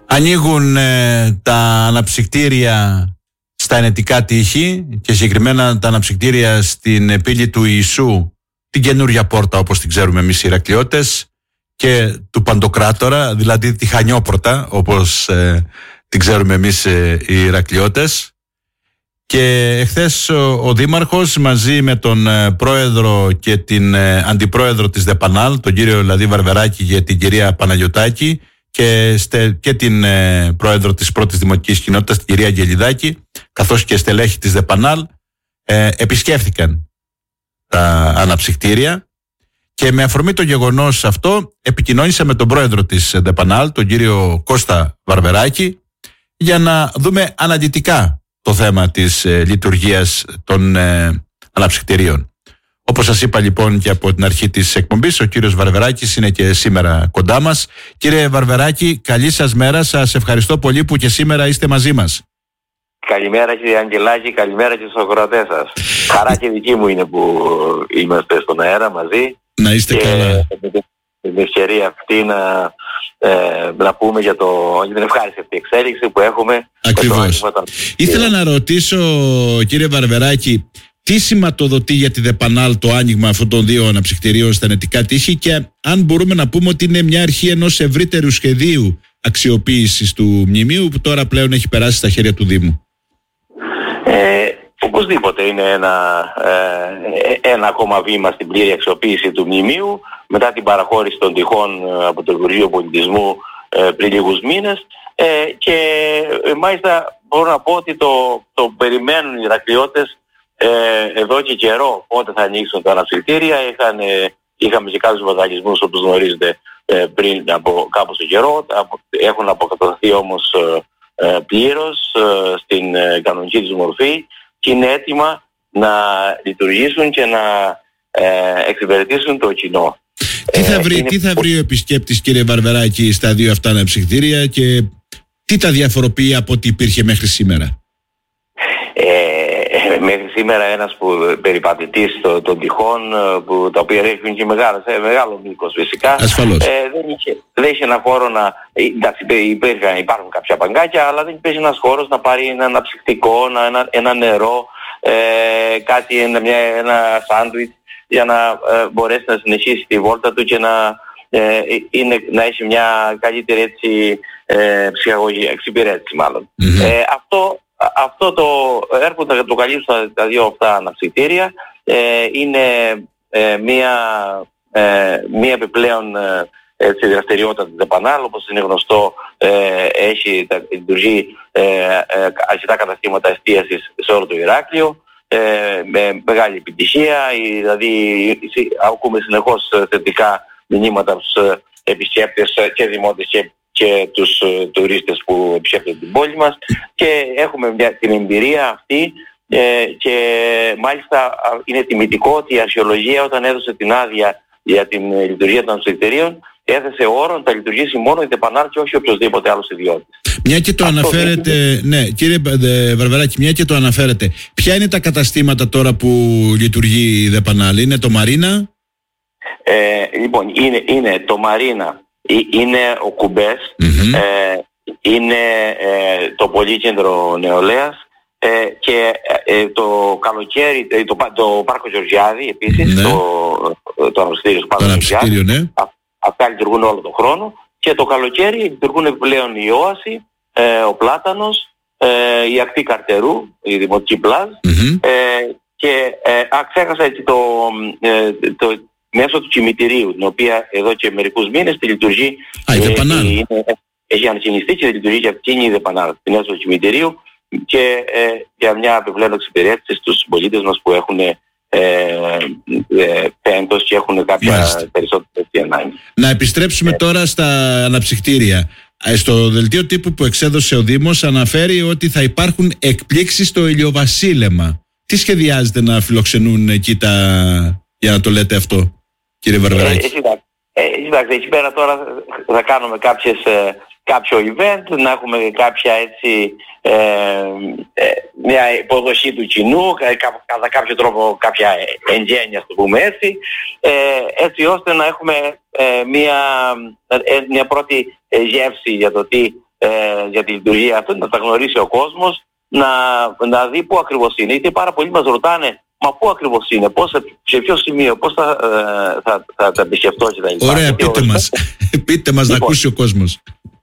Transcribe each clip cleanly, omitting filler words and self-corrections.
Ανοίγουν τα αναψυκτήρια στα ενετικά τείχη και συγκεκριμένα τα αναψυκτήρια στην πύλη του Ιησού, την καινούρια πόρτα όπως την ξέρουμε εμείς οι Ηρακλειώτες, και του Παντοκράτορα, δηλαδή τη Χανιόπορτα όπως την ξέρουμε εμείς οι Ηρακλειώτες. Και εχθές ο Δήμαρχος μαζί με τον πρόεδρο και την αντιπρόεδρο της ΔΕΠΑΝΑΛ, τον κύριο δηλαδή Βαρβεράκη και την κυρία Παναγιωτάκη, και την πρόεδρο της πρώτης δημοτικής κοινότητας, την κυρία Αγγελιδάκη, καθώς και στελέχη της ΔΕΠΑΝΑΛ, επισκέφθηκαν τα αναψυκτήρια. Και με αφορμή το γεγονός αυτό επικοινώνησα με τον πρόεδρο της ΔΕΠΑΝΑΛ, τον κύριο Κώστα Βαρβεράκη, για να δούμε αναλυτικά το θέμα της λειτουργίας των αναψυκτηρίων. Όπως σας είπα λοιπόν και από την αρχή της εκπομπής, ο κύριος Βαρβεράκης είναι και σήμερα κοντά μας. Κύριε Βαρβεράκη, καλή σας μέρα. Σας ευχαριστώ πολύ που και σήμερα είστε μαζί μας. Καλημέρα κύριε Αγγελάκη, καλημέρα και στους ακροατές σας. Χαρά και δική μου είναι που είμαστε στον αέρα μαζί. Να είστε καλά. Την ευκαιρία αυτή να πούμε για την ευχάριστη αυτή εξέλιξη που έχουμε. Ακριβώς. Ήθελα να ρωτήσω, κύριε Βαρβεράκη, τι σηματοδοτεί για τη ΔΕΠΑΝΑΛ το άνοιγμα αυτών των δύο αναψυκτηρίων στα ενετικά τείχη, και αν μπορούμε να πούμε ότι είναι μια αρχή ενός ευρύτερου σχεδίου αξιοποίησης του μνημείου που τώρα πλέον έχει περάσει στα χέρια του Δήμου. Οπωσδήποτε είναι ένα ακόμα βήμα στην πλήρη αξιοποίηση του μνημείου μετά την παραχώρηση των τυχών από το Υπουργείο Πολιτισμού πριν λίγους μήνες, και μάλιστα μπορώ να πω ότι το περιμένουν οι Ηρακλειώτες εδώ και καιρό πότε θα ανοίξουν τα αναψυκτήρια. Είχαμε και κάποιους βανταλισμούς όπως γνωρίζετε πριν από κάποιο καιρό, έχουν αποκατασταθεί όμως πλήρως στην κανονική τους μορφή και είναι έτοιμα να λειτουργήσουν και να εξυπηρετήσουν το κοινό. Τι θα βρει ο επισκέπτης, κύριε Βαρβεράκη, στα δύο αυτά αναψυκτήρια και τι τα διαφοροποιεί από ό,τι υπήρχε μέχρι σήμερα? Μέχρι σήμερα ένας που περιπατητής των τυχών, τα οποία έχουν και μεγάλο μήκος φυσικά, δεν είχε ένα χώρο να... Εντάξει, υπάρχουν κάποια παγκάκια, αλλά δεν υπήρχε ένας χώρος να πάρει ένα αναψυκτικό, ένα νερό, ένα σάντουιτς για να μπορέσει να συνεχίσει τη βόλτα του και να έχει μια καλύτερη έτσι, ψυχαγωγή, εξυπηρέτηση μάλλον. Αυτό το έργο το καλύψουν τα δύο αυτά αναψυκτήρια. Είναι μία επιπλέον δραστηριότητα της ΔΕΠΑΝΑΛ. Όπως είναι γνωστό, λειτουργεί αρκετά καταστήματα εστίασης σε όλο το Ηράκλειο με μεγάλη επιτυχία. Δηλαδή ακούμε συνεχώς θετικά μηνύματα από τους επισκέπτες και δημότες και τους τουρίστες που επισκέπτονται την πόλη μας, και έχουμε την εμπειρία αυτή, και μάλιστα είναι τιμητικό ότι η αρχαιολογία όταν έδωσε την άδεια για την λειτουργία των αναψυκτηρίων έθεσε όρο να τα λειτουργήσει μόνο η ΔΕΠΑΝΑΛ και όχι οποιοδήποτε άλλος ιδιώτης. Μια και το αναφέρετε, ναι, κύριε Βαρβεράκη, μια και το αναφέρετε, ποια είναι τα καταστήματα τώρα που λειτουργεί η ΔΕΠΑΝΑΛ? Είναι το Μαρίνα? Λοιπόν, είναι το Μαρίνα, είναι ο Κουμπές, είναι το Πολύκεντρο Νεολαίας, και το καλοκαίρι το Πάρκο Γεωργιάδη επίσης, ναι. Το αναψυκτήριο του Πάρκο Γεωργιάδη, ναι. Αυτά λειτουργούν όλο τον χρόνο, και το καλοκαίρι λειτουργούν επιπλέον η Όαση, ο Πλάτανος, η Ακτή Καρτερού, η Δημοτική Πλάζ, και ξέχασα έτσι μέσω του κημητηρίου, την οποία εδώ και μερικούς μήνες τη λειτουργεί, έχει ανακοινιστεί και λειτουργεί και εκείνη η ΔΕΠΑΝΑΛ, την μέσω του κημητηρίου, και για μια επιπλέον εξυπηρέτηση στους πολίτες μας που έχουν πέντος και έχουν κάποια περισσότερη ανάγκη. Να επιστρέψουμε τώρα στα αναψυκτήρια. Στο δελτίο τύπου που εξέδωσε ο Δήμος αναφέρει ότι θα υπάρχουν εκπλήξεις στο ηλιοβασίλεμα. Τι σχεδιάζετε να φιλοξενούν εκεί για να το λέτε αυτό, κύριε Βαρβεράκη? Εντάξει, εκεί πέρα τώρα θα κάνουμε κάποιο event, να έχουμε κάποια έτσι μια υποδοχή του κοινού, κατά κάποιο τρόπο κάποια εγγένεια, το πούμε έτσι ώστε να έχουμε μια πρώτη γεύση για το τι για τη λειτουργία αυτή, να τα γνωρίσει ο κόσμος, να δει πού ακριβώς είναι. Γιατί πάρα πολλοί μας ρωτάνε, μα πού ακριβώς είναι, σε ποιο σημείο, πώς θα τα επισκεφτώ και τα λοιπά. Ωραία, πείτε μας, να ακούσει ο κόσμος.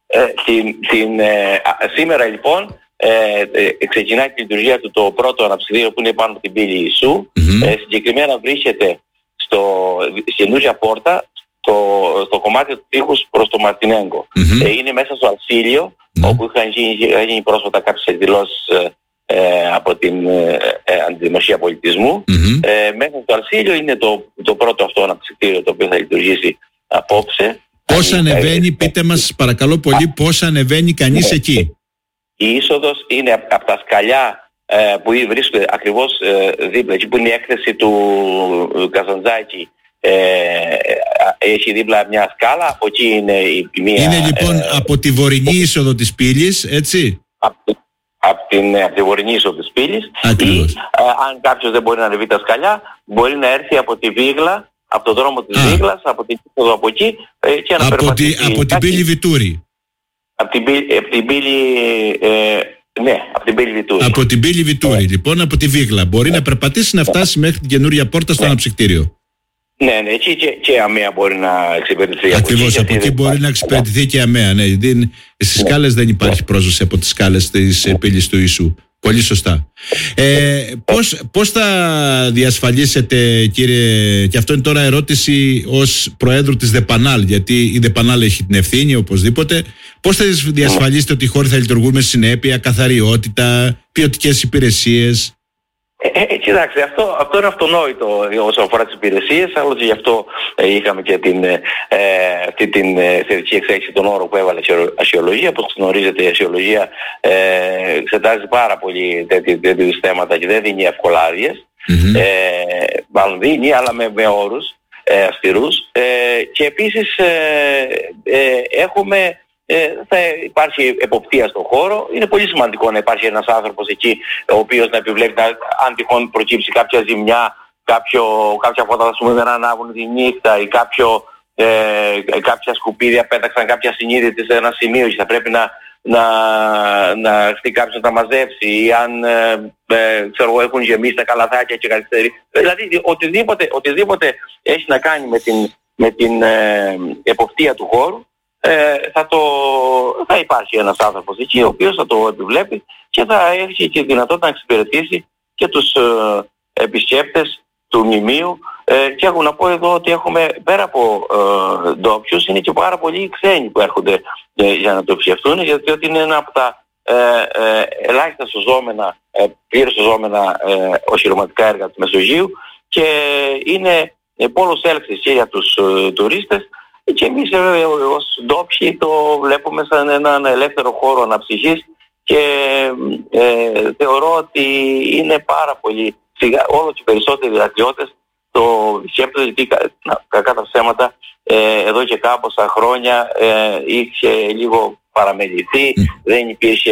Σήμερα λοιπόν ξεκινάει τη λειτουργία του το πρώτο αναψυκτήριο που είναι πάνω από την πύλη Ιησού. Συγκεκριμένα βρίσκεται στη καινούργια πόρτα, στο κομμάτι του τείχους προς το Μαρτινέγκο. Είναι μέσα στο Αλσίλιο, όπου είχαν γίνει πρόσφατα κάποιες εκδηλώσεις από την Αντιδημοσία Πολιτισμού. Μέσα στο Αλσίλιο είναι το πρώτο αυτό αναψυκτήριο το οποίο θα λειτουργήσει απόψε. Πώς ανεβαίνει, πείτε μας παρακαλώ πολύ, πώς ανεβαίνει κανείς εκεί? Η είσοδος είναι από τα σκαλιά που βρίσκονται ακριβώς δίπλα, εκεί που είναι η έκθεση του Καζαντζάκη. Έχει δίπλα μια σκάλα, από εκεί είναι η μία. Είναι λοιπόν από τη βορεινή είσοδο της πύλης, έτσι? Από τη βορεινή είσοδο της πύλης. Ή αν κάποιος δεν μπορεί να ανεβεί τα σκαλιά, μπορεί να έρθει από τη Βίγλα, από τον δρόμο της Βίγλας, από την είσοδο από εκεί και να περπατήσει. Από την πύλη Βιτούρη. Από την πύλη ναι, από την πύλη Βιτούρη. Από την πύλη Βιτούρη, λοιπόν, από τη Βίγλα. Μπορεί να περπατήσει να φτάσει μέχρι την καινούρια πόρτα στο αναψυκτήριο. Ναι, εκεί και αμαία μπορεί να εξυπηρετηθεί. Ακριβώς, από εκεί μπορεί να εξυπηρετηθεί και αμαία. Ναι. Στις σκάλες δεν υπάρχει πρόσβαση από τις σκάλες της πύλης του Ιησού. Πολύ σωστά. Πώς θα διασφαλίσετε, κύριε, και αυτό είναι τώρα ερώτηση ως Προέδρου της ΔΕΠΑΝΑΛ, γιατί η ΔΕΠΑΝΑΛ έχει την ευθύνη οπωσδήποτε, πώς θα διασφαλίσετε ότι οι χώροι θα λειτουργούν με συνέπεια, καθαριότητα, ποιοτικές υπηρεσίες? Κοιτάξτε, αυτό είναι αυτονόητο όσο αφορά τις υπηρεσίες, αλλά και γι' αυτό είχαμε και αυτή την θετική εξέλιξη των όρων που έβαλε η αξιολογία. Όπως γνωρίζετε, η αξιολογία εξετάζει πάρα πολύ τέτοιου θέματα και δεν δίνει ευκολάδιες. Μάλλον δίνει, αλλά με όρους αυστηρούς. Και επίσης θα υπάρχει εποπτεία στον χώρο. Είναι πολύ σημαντικό να υπάρχει ένας άνθρωπος εκεί ο οποίος να επιβλέπει αν τυχόν προκύψει κάποια ζημιά, κάποια φώτα δεν ανάβουν τη νύχτα ή κάποια σκουπίδια πέταξαν κάποια συνείδητη σε ένα σημείο και θα πρέπει να έρθει κάποιος να τα μαζέψει, ή αν έχουν γεμίσει τα καλαθάκια και καθυστερεί. Δηλαδή οτιδήποτε έχει να κάνει με την εποπτεία του χώρου, θα υπάρχει ένας άνθρωπος εκεί ο οποίος θα το επιβλέπει και θα έχει και δυνατότητα να εξυπηρετήσει και τους επισκέπτες του μνημείου. Και έχω να πω εδώ ότι έχουμε πέρα από ντόπιους, είναι και πάρα πολλοί ξένοι που έρχονται για να το επισκεφτούν, γιατί είναι ένα από τα ελάχιστα πλήρως σωζόμενα οχυρωματικά έργα του Μεσογείου και είναι πόλος έλξης και για τους τουρίστες. Και εμείς ως ντόπιοι το βλέπουμε σαν έναν ελεύθερο χώρο αναψυχής και θεωρώ ότι είναι πάρα πολύ όλο και περισσότεροι δραστηριότητες το σκέπτονται, γιατί κακά τα ψέματα εδώ και κάμποσα χρόνια είχε λίγο παραμεληθεί, δεν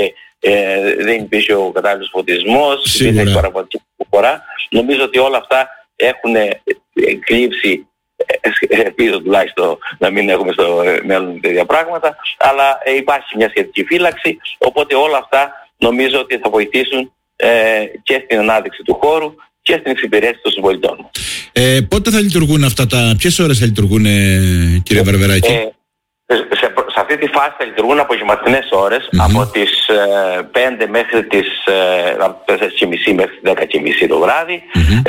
υπήρχε ο κατάλληλος φωτισμός, δεν υπήρχε παραπατική φορά. Νομίζω ότι όλα αυτά έχουν κλείψει. Ελπίζω τουλάχιστον να μην έχουμε στο μέλλον τέτοια πράγματα, αλλά υπάρχει μια σχετική φύλαξη, οπότε όλα αυτά νομίζω ότι θα βοηθήσουν και στην ανάδειξη του χώρου και στην εξυπηρέτηση των συμπολιτών. Πότε θα λειτουργούν αυτά ποιες ώρες θα λειτουργούν, κύριε Βαρβεράκη? Σε αυτή τη φάση θα λειτουργούν απογευματινές ώρες, από τις 5 μέχρι τις 4.30 μέχρι τις 10.30 το βράδυ,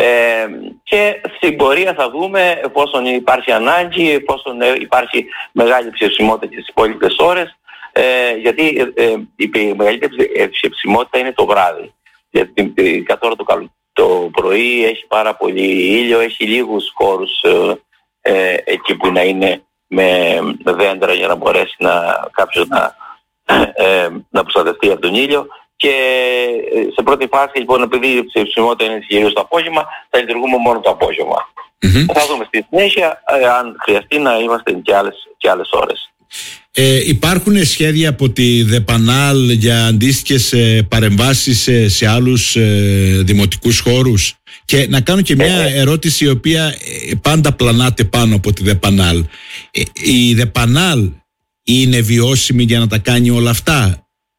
και στην πορεία θα δούμε εφόσον υπάρχει ανάγκη, εφόσον υπάρχει μεγάλη ψηφισμότητα και στις υπόλοιπες ώρες, γιατί η μεγαλύτερη ψηφισμότητα είναι το βράδυ, γιατί κατ' ώρα το πρωί έχει πάρα πολύ ήλιο, έχει λίγους χώρους εκεί που να είναι με δέντρα για να μπορέσει κάποιος να προστατευτεί από τον ήλιο. Και σε πρώτη φάση, λοιπόν, επειδή η ψηφισμότητα είναι κυρίως το απόγευμα, θα λειτουργούμε μόνο το απόγευμα. Θα δούμε στη συνέχεια αν χρειαστεί να είμαστε και άλλες ώρες. Υπάρχουν σχέδια από τη ΔΕΠΑΝΑΛ για αντίστοιχες παρεμβάσεις σε άλλους δημοτικούς χώρους? Και να κάνω και μια ερώτηση η οποία πάντα πλανάται πάνω από τη ΔΕΠΑΝΑΛ. Η ΔΕΠΑΝΑΛ είναι βιώσιμη για να τα κάνει όλα αυτά?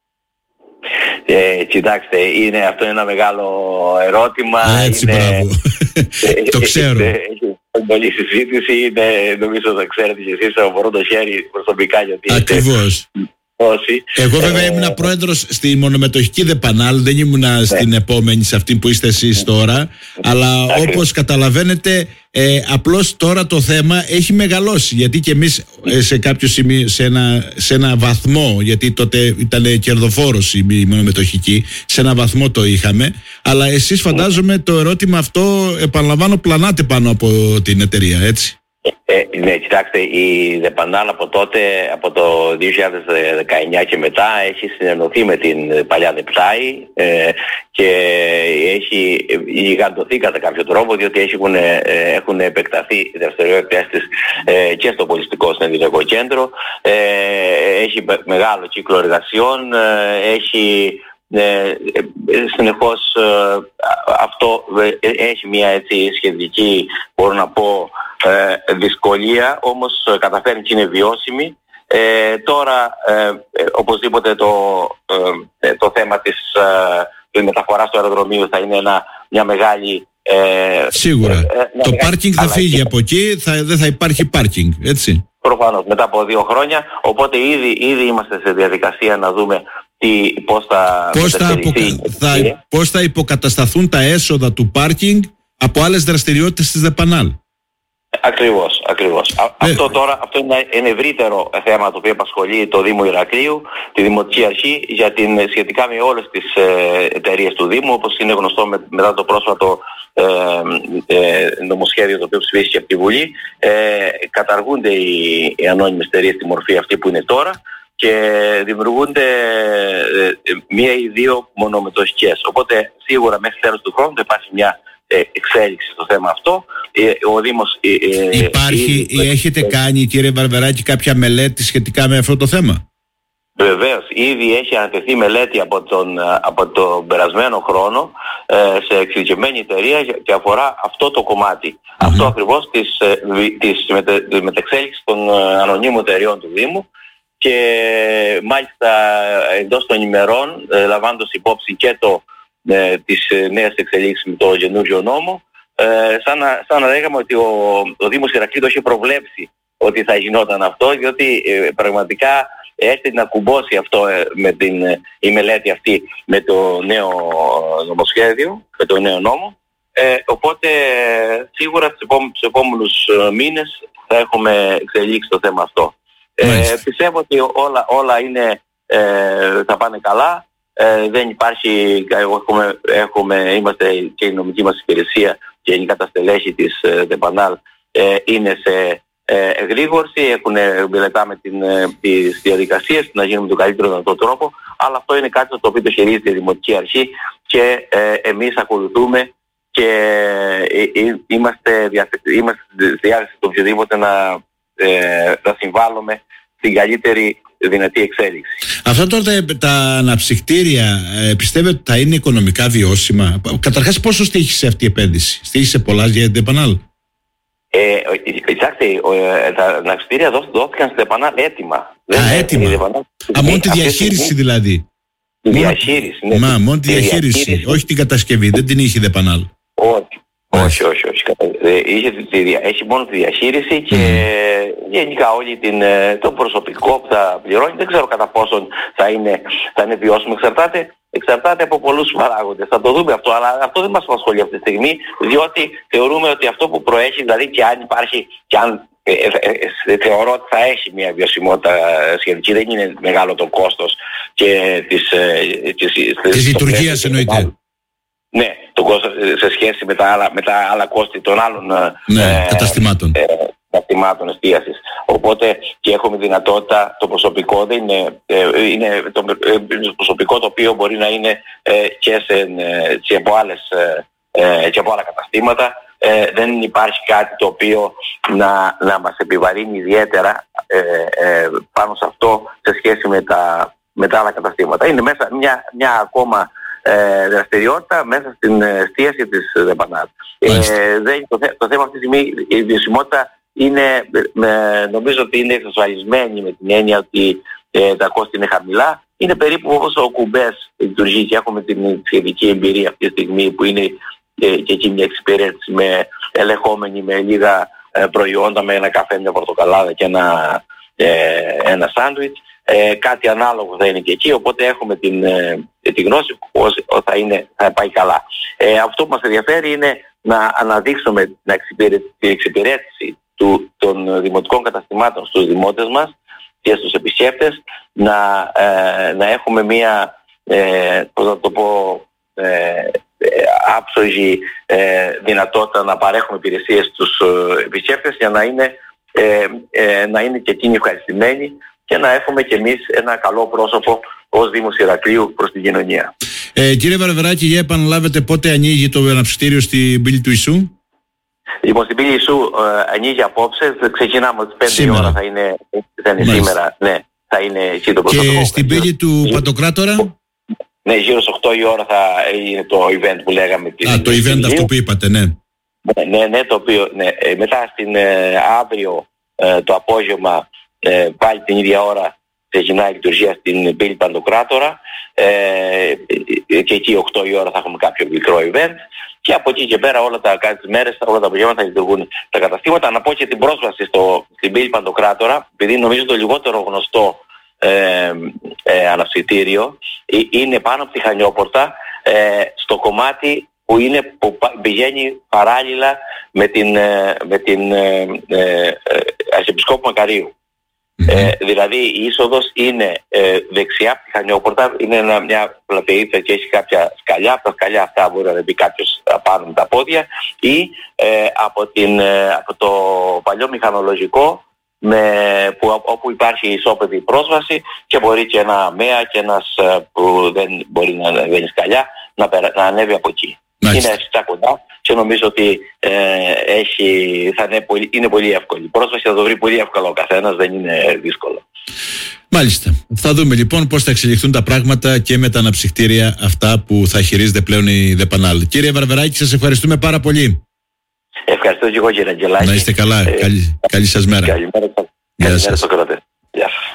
Κοιτάξτε, αυτό είναι ένα μεγάλο ερώτημα. Έτσι, μπράβο. Το ξέρω. Έχει πολλή συζήτηση. Νομίζω ότι ξέρετε και εσείς, μπορώ το χέρι προσωπικά, γιατί ακριβώς. Εγώ βέβαια ήμουν πρόεδρος στη μονομετοχική ΔΕΠΑΝΑΛ, δεν ήμουνα στην επόμενη, σε αυτή που είστε εσείς τώρα, αλλά όπως καταλαβαίνετε απλώς τώρα το θέμα έχει μεγαλώσει, γιατί και εμείς σε κάποιο σημείο, σε ένα βαθμό, γιατί τότε ήταν κερδοφόρος η μονομετοχική, σε ένα βαθμό το είχαμε, αλλά εσείς φαντάζομαι το ερώτημα αυτό, επαναλαμβάνω, πλανάτε πάνω από την εταιρεία, έτσι? Ναι, κοιτάξτε, η ΔΕΠΑΝΑΛ από τότε, από το 2019 και μετά, έχει συνενωθεί με την παλιά ΔΕΠΤΑΗ και έχει γιγαντωθεί κατά κάποιο τρόπο, διότι έχουν επεκταθεί οι δραστηριότητες της και στο πολιστικό συνεδριακό κέντρο, έχει μεγάλο κύκλο εργασιών, έχει συνεχώς αυτό έχει μια έτσι σχετική, μπορώ να πω, δυσκολία, όμως καταφέρνει και είναι βιώσιμη. Τώρα οπωσδήποτε το θέμα της μεταφοράς του αεροδρομίου θα είναι μια μεγάλη σίγουρα το πάρκινγκ θα φύγει από εκεί, δεν θα υπάρχει πάρκινγκ, έτσι? Προφανώς, μετά από 2 χρόνια, οπότε ήδη είμαστε σε διαδικασία να δούμε πώς θα υποκατασταθούν τα έσοδα του πάρκινγκ από άλλες δραστηριότητες της ΔΕΠΑΝΑΛ. Ακριβώς. Αυτό είναι ένα ευρύτερο θέμα το οποίο απασχολεί το Δήμο Ηρακλείου, τη Δημοτική Αρχή, σχετικά με όλες τις εταιρείες του Δήμου. Όπως είναι γνωστό, μετά το πρόσφατο νομοσχέδιο το οποίο ψηφίστηκε από τη Βουλή, καταργούνται οι ανώνυμες εταιρείες στη μορφή αυτή που είναι τώρα και δημιουργούνται 1 ή 2 μονομετοχικές. Οπότε σίγουρα μέχρι τέλος του χρόνου θα υπάρχει μια εξέλιξη στο θέμα αυτό. Ο Δήμος υπάρχει ή έχετε κάνει, κύριε Βαρβεράκη, κάποια μελέτη σχετικά με αυτό το θέμα? Βεβαίως, ήδη έχει ανατεθεί μελέτη από τον περασμένο χρόνο σε εξειδικευμένη εταιρεία και αφορά αυτό το κομμάτι. Αυτό ακριβώς της μετεξέλιξης των ανωνύμων εταιρεών του Δήμου, και μάλιστα εντός των ημερών, λαμβάνοντας υπόψη και τις νέες εξελίξεις με το καινούριο νόμο, σαν να λέγαμε ότι ο Δήμος Ηρακλείου το είχε προβλέψει ότι θα γινόταν αυτό, διότι πραγματικά έρχεται να κουμπώσει αυτό η μελέτη αυτή με το νέο νομοσχέδιο, με το νέο νόμο. Οπότε σίγουρα στους επόμενους μήνες θα έχουμε εξελίξει το θέμα αυτό. Πιστεύω ότι όλα θα πάνε καλά. Δεν υπάρχει, είμαστε και η νομική μας υπηρεσία και η καταστελέχη της ΔΕΠΑΝΑΛ είναι σε εγρήγορση, μελετάμε τις διαδικασίες να γίνουν με τον καλύτερο δυνατό τρόπο, αλλά αυτό είναι κάτι το οποίο το χειρίζεται η Δημοτική Αρχή και εμείς ακολουθούμε και είμαστε στη διάθεση του οποιοδήποτε να συμβάλλουμε στην καλύτερη δυνατή εξέλιξη. Αυτά τώρα τα αναψυκτήρια πιστεύετε ότι θα είναι οικονομικά βιώσιμα? Καταρχάς, πόσο στοίχησε αυτή η επένδυση? Στοίχησε πολλά για την ΔΕΠΑΝΑΛ? Κοιτάξτε, τα αναψυκτήρια δόθηκαν στην ΔΕΠΑΝΑΛ έτοιμα. Έτοιμα. Μόνο τη διαχείριση δηλαδή? Τη διαχείριση, ναι. Μόνο τη διαχείριση, όχι την κατασκευή. Δεν την είχε η ΔΕΠΑΝΑΛ? Όχι. Έχει μόνο τη διαχείριση και γενικά όλη το προσωπικό που θα πληρώνει. Δεν ξέρω κατά πόσον θα είναι βιώσιμο. Εξαρτάται από πολλούς παράγοντες. Θα το δούμε αυτό, αλλά αυτό δεν μας απασχολεί αυτή τη στιγμή, διότι θεωρούμε ότι αυτό που προέχει, δηλαδή και αν υπάρχει, και αν θεωρώ ότι θα έχει μια βιωσιμότητα σχετική, δεν είναι μεγάλο το κόστος και της λειτουργίας εννοείται. Ναι, το κόστος σε σχέση με τα άλλα κόστη των άλλων καταστημάτων εστίασης. Οπότε και έχουμε δυνατότητα, το προσωπικό δεν είναι το προσωπικό το οποίο μπορεί να είναι και από άλλα καταστήματα. Δεν υπάρχει κάτι το οποίο να μας επιβαρύνει ιδιαίτερα πάνω σε αυτό σε σχέση με τα άλλα καταστήματα. Είναι μέσα μια ακόμα δραστηριότητα μέσα στην εστίαση της ΔΕΠΑΝΑΛ. Το θέμα αυτή τη στιγμή, η βιωσιμότητα νομίζω ότι είναι εξασφαλισμένη με την έννοια ότι τα κόστη είναι χαμηλά. Είναι περίπου όπως ο Κουμπές λειτουργεί και έχουμε την σχετική εμπειρία αυτή τη στιγμή που είναι και εκεί μια εξυπηρέτηση ελεγχόμενη με λίγα προϊόντα, με ένα καφέ, μια πορτοκαλάδα και ένα σάντουιτς. Κάτι ανάλογο θα είναι και εκεί, οπότε έχουμε τη γνώση που θα πάει καλά. Αυτό που μας ενδιαφέρει είναι να αναδείξουμε την εξυπηρέτηση των δημοτικών καταστημάτων στους δημότες μας και στους επισκέπτες, να έχουμε μια, πώς να το πω, άψογη δυνατότητα να παρέχουμε υπηρεσίες στους επισκέπτες για να είναι και εκείνοι ευχαριστημένοι και να έχουμε και εμείς ένα καλό πρόσωπο ως Δήμος Ηρακλείου προς την κοινωνία. Κύριε Βαρβεράκη, για επαναλάβετε πότε ανοίγει το αναψυκτήριο στην πύλη του Ιησού? Λοιπόν, στην πύλη Ιησού ανοίγει απόψε, ξεκινάμε από τις 5 η ώρα, θα είναι σήμερα, ναι, θα είναι εκεί το πρωτότυπο. Και στην πύλη του Παντοκράτορα? Ναι, γύρω στις 8 η ώρα θα είναι το event που λέγαμε. Το event αυτό που είπατε, ναι. Ναι, το οποίο, ναι, μετά αύριο το απόγευμα πάλι την ίδια ώρα ξεκινάει η λειτουργία στην πύλη Παντοκράτορα και εκεί 8 η ώρα θα έχουμε κάποιο μικρό event και από εκεί και πέρα τις μέρες, όλα τα απογεύματα θα λειτουργούν τα καταστήματα. Να πω και την πρόσβαση στην πύλη Παντοκράτορα, επειδή νομίζω το λιγότερο γνωστό αναψυκτήριο είναι πάνω από τη Χανιόπορτα, στο κομμάτι που πηγαίνει παράλληλα με την Αρχιεπισκόπου Μακαρίου. Δηλαδή η είσοδος είναι δεξιά από τη Χανιόπορτα, είναι μια πλατεΐτσα και έχει κάποια σκαλιά. Από τα σκαλιά αυτά μπορεί να μπει κάποιος πάνω με τα πόδια ή από το παλιό μηχανολογικό όπου υπάρχει ισόπεδη πρόσβαση και μπορεί και ένα ΜΕΑ και ένας που δεν μπορεί να ανεβαίνει σκαλιά να ανέβει από εκεί. Είναι αρκετά κοντά και νομίζω ότι είναι πολύ εύκολη. Η πρόσβαση θα το βρει πολύ εύκολα ο καθένας, δεν είναι δύσκολο. Μάλιστα. Θα δούμε λοιπόν πώς θα εξελιχθούν τα πράγματα και με τα αναψυκτήρια αυτά που θα χειρίζεται πλέον η ΔΕΠΑΝΑΛ. Κύριε Βαρβεράκη, σας ευχαριστούμε πάρα πολύ. Ευχαριστώ και εγώ, κύριε Αγγελάκη. Να είστε καλά. Καλή σας μέρα. Καλημέρα στο Σοκράτη. Γεια σας.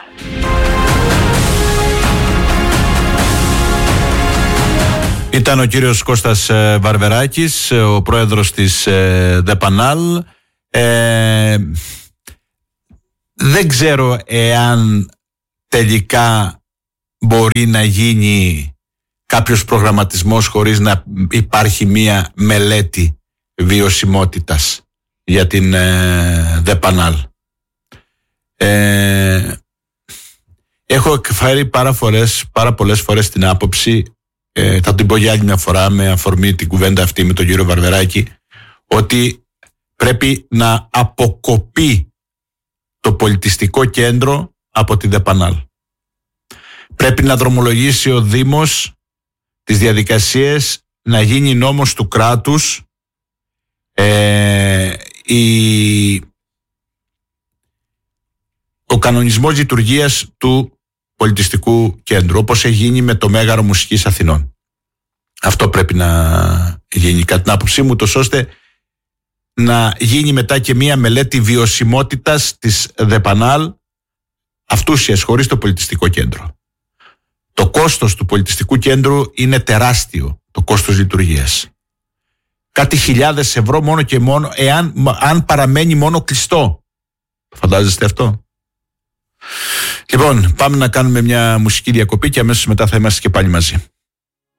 Ήταν ο κύριος Κώστας Βαρβεράκης, ο πρόεδρος της ΔΕΠΑΝΑΛ. Δεν ξέρω εάν τελικά μπορεί να γίνει κάποιος προγραμματισμός χωρίς να υπάρχει μία μελέτη βιωσιμότητας για την ΔΕΠΑΝΑΛ. Έχω εκφέρει πάρα πολλές φορές την άποψη, θα την πω για άλλη μια φορά με αφορμή την κουβέντα αυτή με τον κύριο Βαρβεράκη, ότι πρέπει να αποκοπεί το πολιτιστικό κέντρο από τη ΔΕΠΑΝΑΛ. Πρέπει να δρομολογήσει ο Δήμος τις διαδικασίες, να γίνει νόμος του κράτους, ο κανονισμός λειτουργίας του πολιτιστικού κέντρου, όπως έχει γίνει με το Μέγαρο Μουσικής Αθηνών. Αυτό πρέπει να γίνει κατά την άποψή μου, τόσο ώστε να γίνει μετά και μία μελέτη βιωσιμότητας της ΔΕΠΑΝΑΛ αυτούσιας, χωρίς το πολιτιστικό κέντρο. Το κόστος του πολιτιστικού κέντρου είναι τεράστιο, το κόστος λειτουργίας. Κάτι χιλιάδες ευρώ μόνο και μόνο, αν παραμένει μόνο κλειστό. Φαντάζεστε αυτό? Λοιπόν, πάμε να κάνουμε μια μουσική διακοπή και αμέσως μετά θα είμαστε και πάλι μαζί.